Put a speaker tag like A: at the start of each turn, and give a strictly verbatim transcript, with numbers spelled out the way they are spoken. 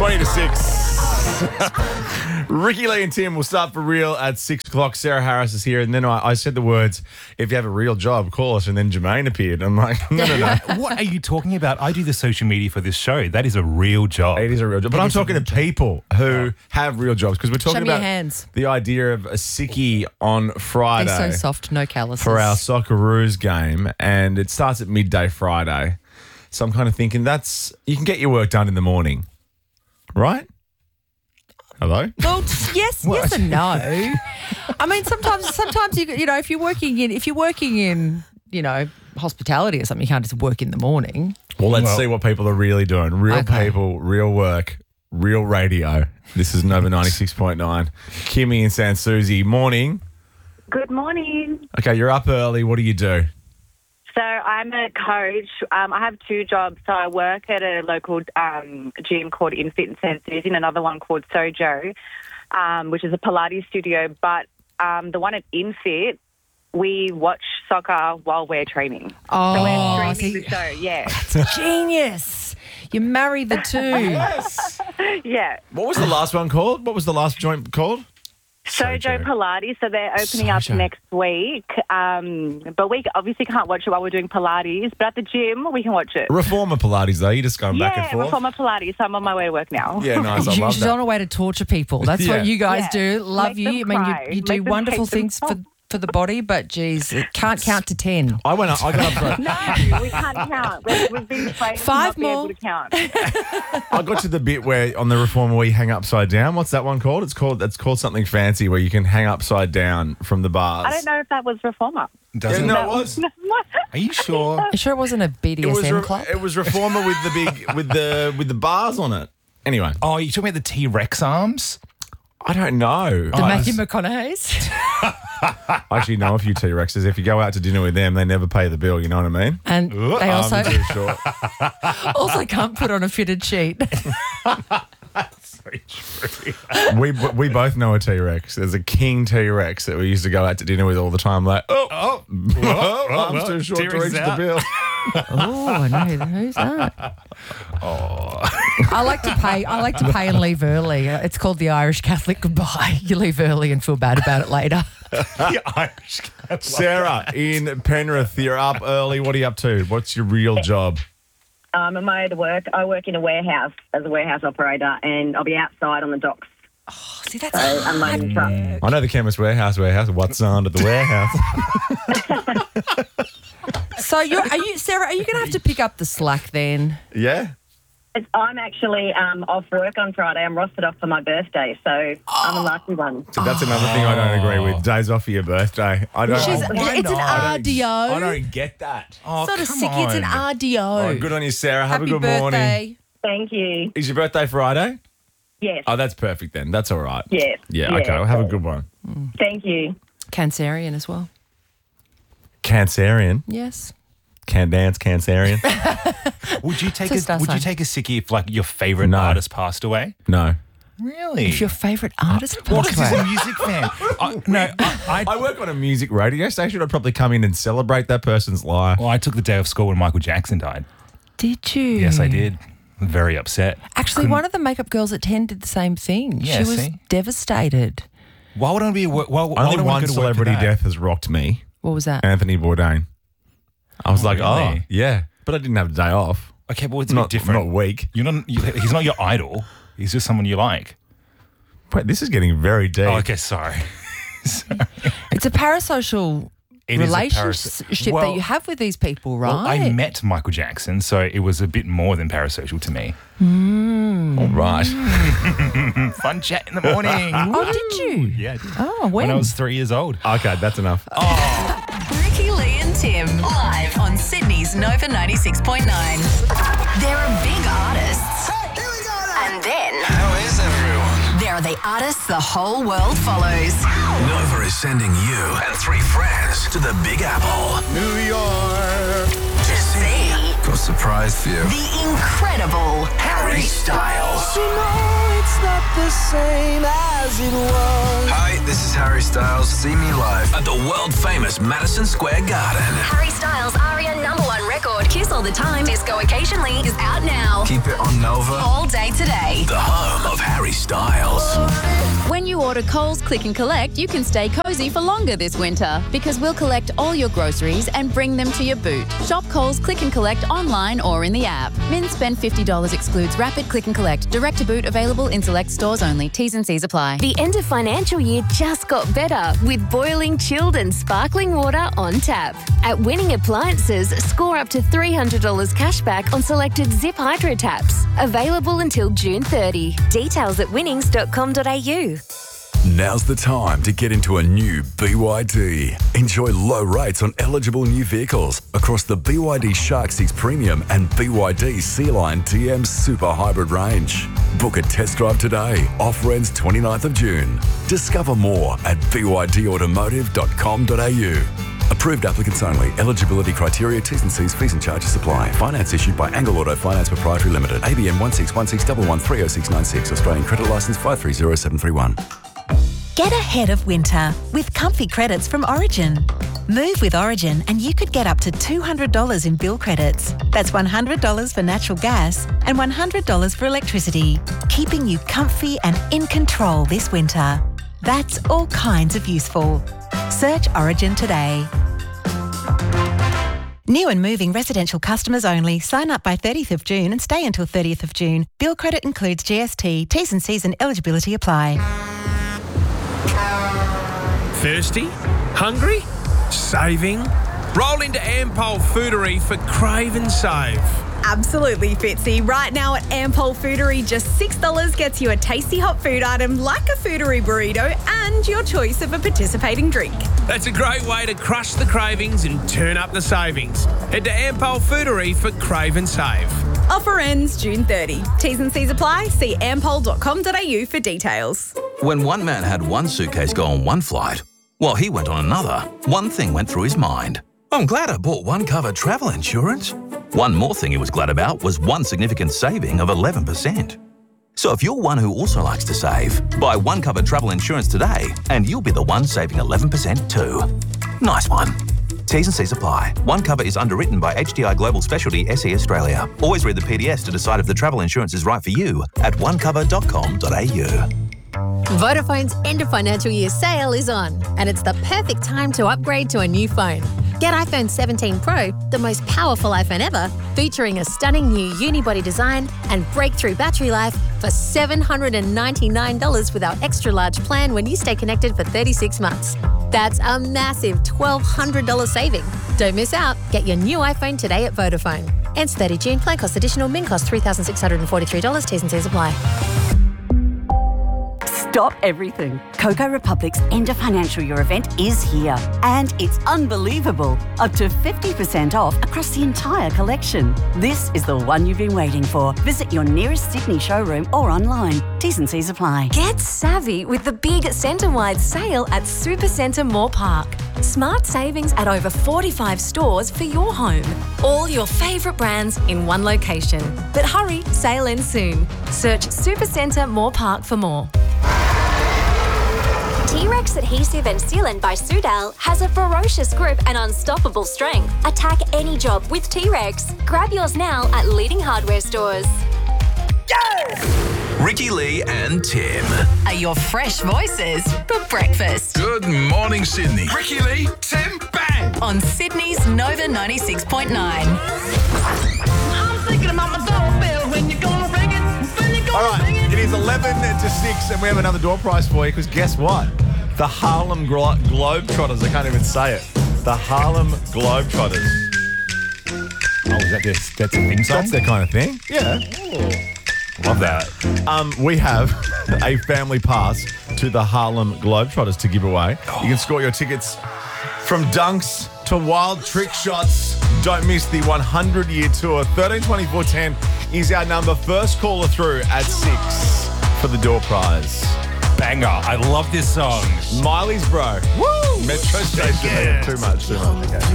A: twenty to six. Ricky Lee and Tim will start for real at six o'clock. Sarah Harris is here. And then I, I said the words, if you have a real job, call us. And then Jermaine appeared. I'm like, no, no, no.
B: What are you talking about? I do the social media for this show. That is a real job.
A: It is a real job. But
B: It
A: I'm
B: is a
A: talking
B: real
A: to
B: job.
A: people who have real jobs because we're talking
C: Show me your
A: about
C: hands.
A: the idea of a sickie on Friday.
C: They're so soft, no calluses.
A: For our Socceroos game, and it starts at midday Friday. So I'm kind of thinking that's you can get your work done in the morning, right? Hello?
C: Well, yes, yes and no. I mean, sometimes, sometimes you you know, if you're working in, if you're working in, you know, hospitality or something, you can't just work in the morning.
A: Well, let's
B: Well-
A: see what people are really doing. Real
C: Okay.
A: people, real work, real radio. This is Nova ninety-six point nine. Kimmy and Sansuzi, morning.
D: Good morning.
A: Okay, you're up early. What do you do?
D: So I'm a coach. Um, I have two jobs. So I work at a local um, gym called Infit in Saint Susie and another one called Sojo, um, which is a Pilates studio. But um, the one at Infit, we watch soccer while we're training.
C: Oh,
D: so we're
C: see-
D: streaming the show, yeah.
C: Genius. You marry the two.
A: Yes.
D: yeah.
A: What was the last one called? What was the last joint called?
D: Sojo Pilates, so they're opening
A: Sojo.
D: up next week. Um, but we obviously can't watch it while we're doing Pilates, but at the gym, we can watch it.
A: Reformer Pilates, though. You're just going back and
D: Yeah,
A: forth.
D: Reformer Pilates. So I'm on my way to work now.
A: Yeah, nice. I
C: You-
A: love
C: She's
A: that.
C: on a way to torture people. That's
A: Yeah.
C: what you guys
D: Yeah.
C: do. Love
D: Make
C: you.
D: them
C: I mean, you,
D: cry.
C: you do
D: Make them
C: wonderful
D: hate
C: things for,
D: themselves.
C: for the body, but geez, it can't count to ten.
A: I went up, I got up,
D: No, we can't count. We've, we've been trained
C: Five
D: to not
C: more.
D: be able to count.
A: I got to the bit where on the Reformer where you hang upside down. What's that one called? It's called it's called something fancy where you can hang upside down from the bars.
D: I don't know if that was Reformer.
B: Doesn't
A: Yeah, no, it was.
B: Are you sure?
C: You sure it wasn't a B D
A: It
C: S
A: was
C: M
A: re-
C: club?
A: it was Reformer with the big with the with the bars on it. Anyway,
B: Oh, you talking about the T-Rex arms?
A: I don't know.
C: The
A: I,
C: Matthew McConaughey's.
A: I actually know a few T-Rexes. If you go out to dinner with them, they never pay the bill. You know what I mean?
C: And they also,
A: Arms are too short.
C: also can't put on a fitted sheet.
A: we we both know a T-Rex. There's a king T-Rex that we used to go out to dinner with all the time. Like, oh,
B: Oh,
A: oh, arms
B: well,
A: too short to
B: T-Rex
A: reach
B: is
A: the
B: out.
A: bill.
C: Oh, I know. Who's that? Oh. I like to pay. I like to pay and leave early. Uh, It's called the Irish Catholic goodbye. You leave early and feel bad about it later.
B: the Irish cat.
A: Sarah in Penrith, you're up early. What are you up to? What's your real job?
E: Um, I'm at work. I work in a warehouse as a warehouse operator, and I'll be outside on the docks.
C: Oh, see, that's
E: So unloading trucks.
A: I know the Chemist Warehouse warehouse. What's under the warehouse?
C: So you're, are you, Sarah? Are you going to have to pick up the slack then?
A: Yeah.
E: It's, I'm actually um, off work on Friday. I'm rostered off for my birthday, so I'm a lucky one.
A: So that's another thing I don't agree with. Days off for your birthday. I don't.
C: She's,
A: I,
C: it's an
A: I
C: R D O.
A: I don't get that.
B: Oh,
C: It's not a
B: come
C: sickie. It's an
B: on.
C: R D O.
A: Oh, good on you, Sarah. Have
C: Happy
A: a good
C: birthday.
A: morning.
E: Thank you.
A: Is your birthday Friday?
E: Yes.
A: Oh, that's perfect then. That's all right.
E: Yes.
A: Yeah. Okay. Well, have a good one.
E: Thank you.
C: Cancerian as well.
A: Cancerian.
C: Yes.
A: Can dance. Cancerian.
B: Would you take
C: It's a
B: a
C: star
B: Would you
C: sign.
B: take a sickie if like your favorite
A: No.
B: artist passed away?
A: No.
B: Really?
C: If your favourite artist
B: what
C: passed
B: is this,
C: away.
B: a music fan? I, no, I, I,
A: I work on a music radio station. I'd probably come in and celebrate that person's life.
B: well, I took the day off school when Michael Jackson died.
C: Did you?
B: Yes, I did. Very upset.
C: Actually, one of the makeup girls at ten did the same thing.
B: Yeah,
C: she was
B: see?
C: devastated.
B: Why would I be? Why, why would
A: Only
B: I wanna
A: one
B: go to work for
A: celebrity
B: that?
A: death has rocked me.
C: What was that?
A: Anthony Bourdain. I was
B: Oh,
A: like, oh,
B: really?
A: yeah. But I didn't have a day off.
B: Okay, but it's a
A: Not
B: bit different.
A: Not weak.
B: You're not. You, he's not your idol. He's just someone you like.
A: Wait, this is getting very deep.
B: Oh, okay, sorry.
C: It's a parasocial
B: It is a
C: relationship
B: paras-
C: that
B: Well-
C: you have with these people, right?
B: Well, I met Michael Jackson, so it was a bit more than parasocial to me.
A: All right.
B: Fun chat in the morning.
C: Oh, did you?
B: Yeah, I did.
C: Oh, when?
B: When I was three years old.
A: Okay, that's enough.
F: Ricky Lee and Tim live on Sydney's Nova ninety-six point nine. There are big artists. And then
G: How is everyone?
F: there are the artists the whole world follows.
G: Nova is sending you and three friends to the Big Apple. New York.
F: To see
G: Got a surprise for you.
F: the incredible
G: Harry Styles.
H: You know it's not the same as it was.
G: Hi, this is Harry Styles. See me live at the world famous Madison Square Garden.
F: Harry Styles' ARIA number one record, Kiss All the Time, Disco Occasionally, is out now.
G: Keep it on Nova.
F: All day today.
G: the home of Harry Styles.
I: When you order Coles Click and Collect, you can stay cozy for longer this winter because we'll collect all your groceries and bring them to your boot. Shop Coles Click and Collect online or in the app. Min spend fifty dollars excludes Rapid Click and Collect. Direct to boot available in select stores only. T's and C's apply.
J: The end of financial year just got better with boiling, chilled and sparkling water on tap. At Winning Appliances, score up to three hundred dollars cash back on selected Zip Hydro taps. Available until June thirtieth. Details at winnings dot com dot a u.
G: Now's the time to get into a new B Y D. Enjoy low rates on eligible new vehicles across the B Y D Shark six Premium and B Y D Sea Lion T M Super Hybrid range. Book a test drive today. Offer ends twenty-ninth of June. Discover more at b y d automotive dot com dot a u. Approved applicants only. Eligibility criteria, T's and C's, fees and charges apply. Finance issued by Angle Auto Finance Proprietary Limited. A B N one six one six one one three oh six nine six. Australian credit licence five three zero seven three one.
K: Get ahead of winter with comfy credits from Origin. Move with Origin and you could get up to two hundred dollars in bill credits. That's one hundred dollars for natural gas and one hundred dollars for electricity, keeping you comfy and in control this winter. That's all kinds of useful. Search Origin today. New and moving residential customers only. Sign up by thirtieth of June and stay until thirtieth of June. Bill credit includes G S T. T's and C's and eligibility apply.
L: Thirsty? Hungry? Saving? Roll into Ampol Foodery for Crave and Save.
M: Absolutely, Fitzy. Right now at Ampol Foodery, just six dollars gets you a tasty hot food item like a Foodery burrito and your choice of a participating drink.
L: That's a great way to crush the cravings and turn up the savings. Head to Ampol Foodery for Crave and Save.
M: Offer ends June thirtieth. T's and C's apply. See ampol dot com dot a u for details.
N: When one man had one suitcase go on one flight, while he went on another, one thing went through his mind. I'm glad I bought one cover travel insurance. One more thing he was glad about was one significant saving of eleven percent. So if you're one who also likes to save, buy one cover travel insurance today and you'll be the one saving eleven percent too. Nice one. T's and C's apply. One cover is underwritten by H D I Global Specialty S E Australia. Always read the P D S to decide if the travel insurance is right for you at one cover dot com dot a u.
O: Vodafone's end of financial year sale is on, and it's the perfect time to upgrade to a new phone. Get iPhone seventeen Pro, the most powerful iPhone ever, featuring a stunning new unibody design and breakthrough battery life for seven hundred ninety-nine dollars with our extra large plan when you stay connected for thirty-six months. That's a massive twelve hundred dollars saving. Don't miss out. Get your new iPhone today at Vodafone. Ends thirtieth of June. Plan cost additional. Min cost three thousand six hundred forty-three dollars. T's and C's apply.
P: Stop everything. Coco Republic's end of financial year event is here. And it's unbelievable. Up to fifty percent off across the entire collection. This is the one you've been waiting for. Visit your nearest Sydney showroom or online. T's and C's apply.
J: Get savvy with the big centre-wide sale at Supercentre Moore Park. Smart savings at over forty-five stores for your home. All your favourite brands in one location. But hurry, sale ends soon. Search Supercentre Moore Park for more.
Q: T-Rex Adhesive and Sealant by Sudal has a ferocious grip and unstoppable strength. Attack any job with T-Rex. Grab yours now at leading hardware stores.
G: Ricky Lee and Tim.
F: Are your fresh voices for breakfast.
G: Good morning, Sydney. Ricky Lee, Tim, bang!
F: On Sydney's Nova ninety-six point nine.
H: I'm thinking about my doorbell when you're gonna ring it. When you're gonna
A: All right,
H: ring it.
A: it is eleven to six, and we have another door prize for you, because guess what? The Harlem Glo- Globetrotters. I can't even say it. The Harlem Globetrotters.
B: Oh, is that this? That's a thing song?
A: That's their kind of thing. Yeah.
B: Love that.
A: Um, we have a family pass to the Harlem Globetrotters to give away. You can score your tickets from dunks to wild trick shots. Don't miss the hundred-year tour. thirteen twenty-four ten is our number. First caller through at six for the door prize.
B: Banger. I love this song.
A: Miley's Bro. Woo! Metro Station.
B: Yeah.
A: Too much, too much. Okay.